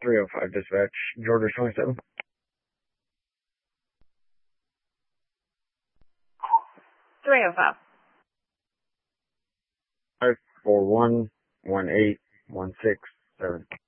305 dispatch, Georgia 27. 305. 541 18 16 7.